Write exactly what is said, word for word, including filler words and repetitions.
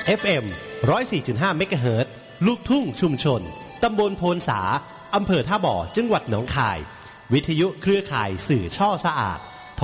เอฟ เอ็ม หนึ่งร้อยสี่จุดห้า เมกะเฮิรตซ์ลูกทุ่งชุมชนตำบลโพนสาอำเภอท่าบ่อจังหวัดหนองคายวิทยุเครือข่ายสื่อช่อสะอาด